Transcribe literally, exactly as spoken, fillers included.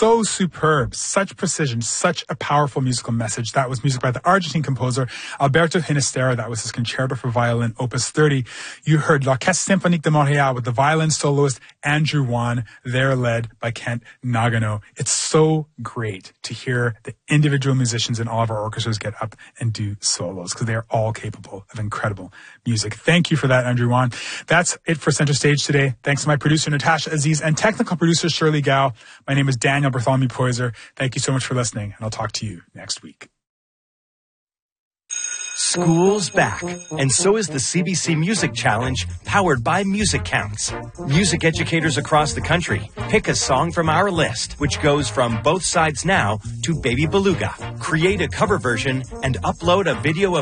so superb, such precision, such a powerful musical message. That was music by the Argentine composer Alberto Ginastera. That was his Concerto for Violin, Opus thirty. You heard L'Orchestre Symphonique de Montréal with the violin soloist Andrew Wan. They're led by Kent Nagano. It's so great to hear the individual musicians in all of our orchestras get up and do solos because they are all capable of incredible music. Thank you for that, Andrew Wan. That's it for Center Stage today. Thanks to my producer, Natasha Aziz, and technical producer, Shirley Gao. My name is Daniel Bartholomew Poyser. Thank you so much for listening, and I'll talk to you next week. School's back, and so is the C B C Music Challenge, powered by Music Counts. Music educators across the country pick a song from our list, which goes from Both Sides Now to Baby Beluga. Create a cover version and upload a video of